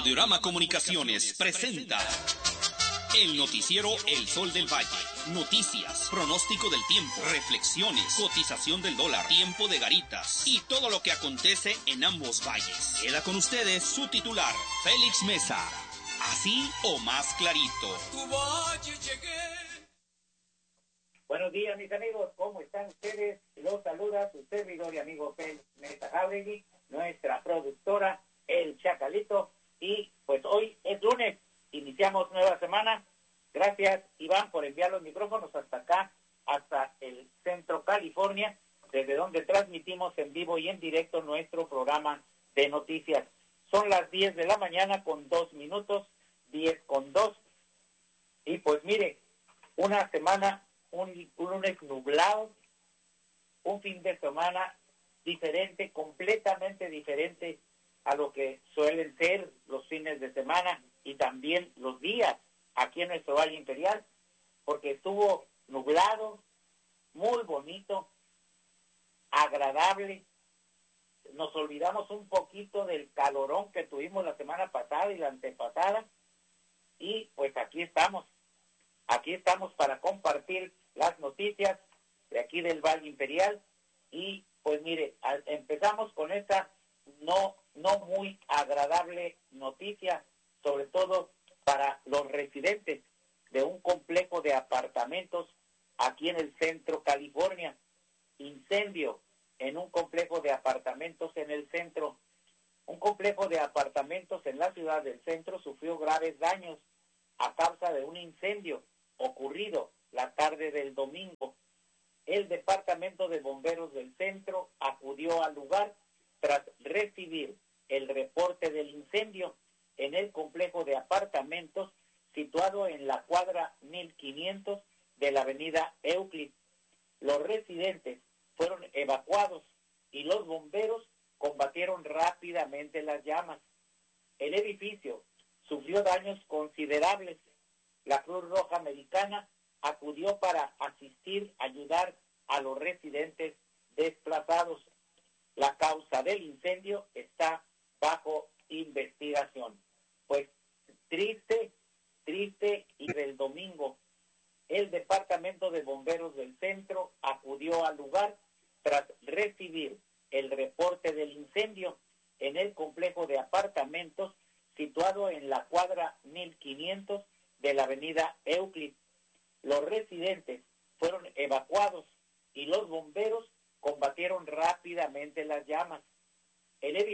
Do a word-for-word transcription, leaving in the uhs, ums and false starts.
Audiorama Comunicaciones presenta el noticiero El Sol del Valle. Noticias, pronóstico del tiempo, reflexiones, cotización del dólar, tiempo de garitas y todo lo que acontece en ambos valles. Queda con ustedes su titular, Félix Mesa. Así o más clarito. Tu valle llegué. Buenos días, mis amigos, ¿cómo están ustedes? Los saluda su servidor y amigo Félix Mesa Jauregui, nuestra productora, El Chacalito, y pues hoy es lunes, iniciamos nueva semana. Gracias, Iván, por enviar los micrófonos hasta acá, hasta el Centro California, desde donde transmitimos en vivo y en directo nuestro programa de noticias. Son las diez de la mañana con dos minutos, diez con dos, y pues mire, una semana, un, un lunes nublado, un fin de semana diferente, completamente diferente a lo que suelen ser los fines de semana y también los días aquí en nuestro Valle Imperial, porque estuvo nublado, muy bonito, agradable. Nos olvidamos un poquito del calorón que tuvimos la semana pasada y la antepasada, y pues aquí estamos, aquí estamos para compartir las noticias de aquí del Valle Imperial. Y pues mire, al, empezamos con esta no, no muy agradable noticia, sobre todo para los residentes de un complejo de apartamentos aquí en el Centro California. Incendio en un complejo de apartamentos en el centro. Un complejo de apartamentos en la ciudad del centro sufrió graves daños a causa de un incendio ocurrido la tarde del domingo. El Departamento de Bomberos del centro acudió al lugar tras recibir el reporte del incendio en el complejo de apartamentos situado en la cuadra mil quinientos de la avenida Euclid. Los residentes fueron evacuados y los bomberos combatieron rápidamente las llamas. El edificio sufrió daños considerables. La Cruz Roja Americana acudió para asistir, ayudar a los residentes desplazados. La causa del incendio está bajo investigación. Pues triste, triste, y del domingo, el Departamento de Bomberos del centro acudió al lugar tras recibir el reporte del incendio en el complejo de apartamentos situado en la cuadra mil quinientos de la avenida Euclid. Los residentes fueron evacuados y los bomberos combatieron rápidamente las llamas. El